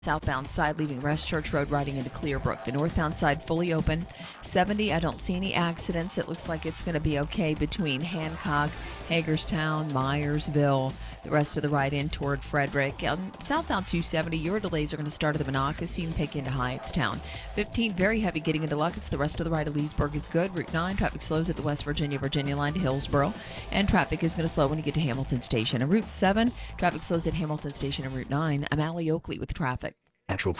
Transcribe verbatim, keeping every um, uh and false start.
Southbound side leaving Rest Church Road riding into Clearbrook. The northbound side fully open. seventy, I don't see any accidents. It looks like it's going to be okay between Hancock, Hagerstown, Myersville, the rest of the ride in toward Frederick. Um, southbound two seventy, your delays are going to start at the Monocacy and take you into Hyattstown. fifteen, very heavy getting into Luckett's. The rest of the ride to Leesburg is good. Route nine, traffic slows at the West Virginia, Virginia line to Hillsboro. And traffic is going to slow when you get to Hamilton Station. And Route seven, traffic slows at Hamilton Station and Route nine. I'm Allie Oakley with traffic. Actual